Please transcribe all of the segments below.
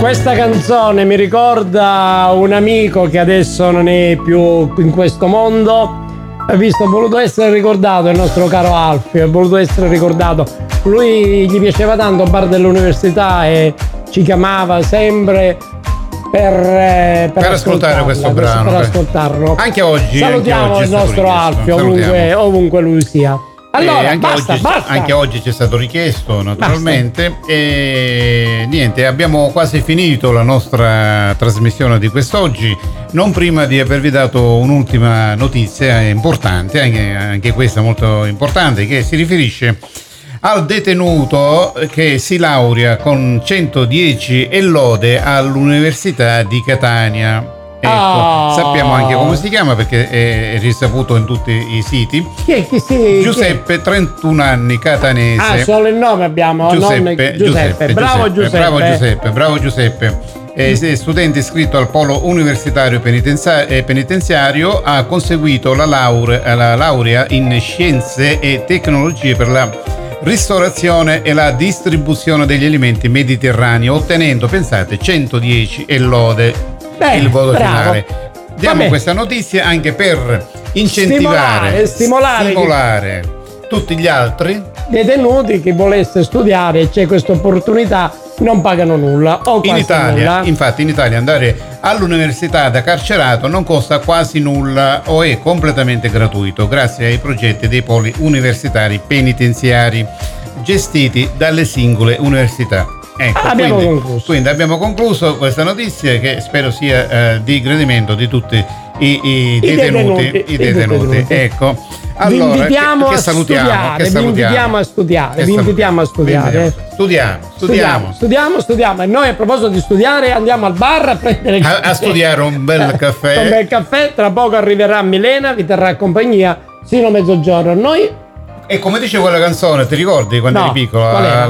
Questa canzone mi ricorda un amico che adesso non è più in questo mondo. Hai visto, ha voluto essere ricordato il nostro caro Alfio, ha voluto essere ricordato. Lui gli piaceva tanto bar dell'università e ci chiamava sempre per ascoltare questo brano. Per ascoltarlo. Anche oggi. Salutiamo il nostro Alfio ovunque lui sia. Allora, basta. Anche oggi ci è stato richiesto, naturalmente. E niente, abbiamo quasi finito la nostra trasmissione di quest'oggi. Non prima di avervi dato un'ultima notizia importante, anche questa molto importante, che si riferisce al detenuto che si laurea con 110 e lode all'Università di Catania. Ecco, sappiamo anche come si chiama perché è risaputo in tutti i siti. Giuseppe, 31 anni, catanese. Solo il nome abbiamo. Giuseppe. Bravo Giuseppe. Studente iscritto al polo universitario penitenziario, ha conseguito la laurea in scienze e tecnologie per la ristorazione e la distribuzione degli alimenti mediterranei, ottenendo, pensate, 110 e lode. Il voto finale. Diamo questa notizia anche per incentivare, stimolare tutti gli altri detenuti che volesse studiare. C'è questa opportunità, non pagano nulla o quasi nulla. Infatti in Italia andare all'università da carcerato non costa quasi nulla o è completamente gratuito grazie ai progetti dei poli universitari penitenziari gestiti dalle singole università. Ecco, quindi abbiamo concluso questa notizia che spero sia di gradimento di tutti i detenuti. Ecco, allora, vi invitiamo a studiare. Studiamo. E noi, a proposito di studiare, andiamo al bar a prendere a studiare un bel caffè. Un bel caffè. Tra poco arriverà Milena, vi terrà compagnia sino a mezzogiorno. Noi. E come dice quella canzone, ti ricordi quando eri piccolo?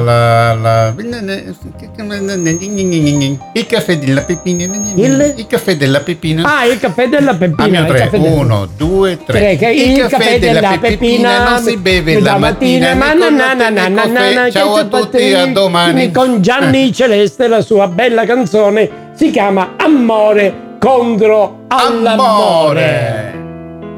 Il caffè della Peppina. Il caffè della Peppina. Il caffè della Peppina. 1, 2, 3. Il caffè della Peppina non si beve la mattina. Ciao a tutti, a domani. Con Gianni Celeste, la sua bella canzone si chiama Amore contro all'amore.